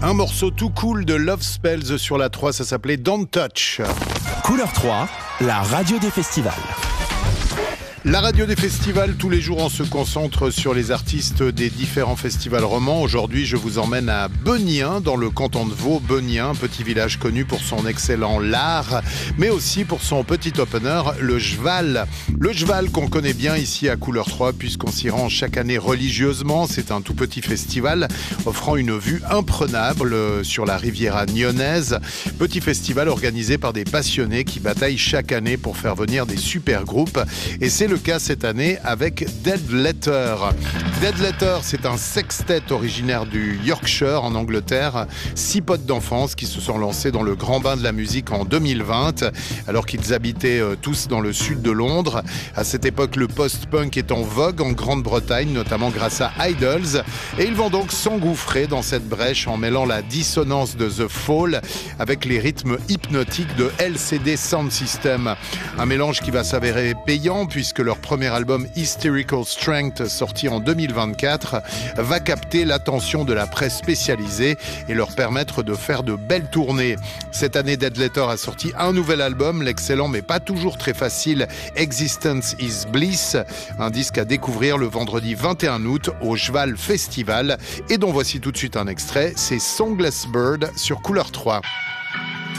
Un morceau tout cool de Love Spells sur la 3, ça s'appelait Don't Touch. Couleur 3, la radio des festivals. La radio des festivals, tous les jours on se concentre sur les artistes des différents festivals romans. Aujourd'hui je vous emmène à Benien, dans le canton de Vaud. Benien, un petit village connu pour son excellent lard, mais aussi pour son petit opener, le Jval. Le Jval qu'on connaît bien ici à Couleur 3 puisqu'on s'y rend chaque année religieusement. C'est un tout petit festival offrant une vue imprenable sur la Riviera nyonnaise. Petit festival organisé par des passionnés qui bataillent chaque année pour faire venir des super groupes. Et c'est le cas cette année avec Dead Letter. Dead Letter, c'est un sextet originaire du Yorkshire en Angleterre. 6 potes d'enfance qui se sont lancés dans le grand bain de la musique en 2020, alors qu'ils habitaient tous dans le sud de Londres. À cette époque, le post-punk est en vogue en Grande-Bretagne, notamment grâce à Idols. Et ils vont donc s'engouffrer dans cette brèche en mêlant la dissonance de The Fall avec les rythmes hypnotiques de LCD Sound System. Un mélange qui va s'avérer payant puisque leur premier album Hysterical Strength, sorti en 2024, va capter l'attention de la presse spécialisée et leur permettre de faire de belles tournées. Cette année, Dead Letter a sorti un nouvel album, l'excellent mais pas toujours très facile Existence is Bliss, un disque à découvrir le vendredi 21 août au Jval Festival et dont voici tout de suite un extrait, c'est Songless Bird sur Couleur 3.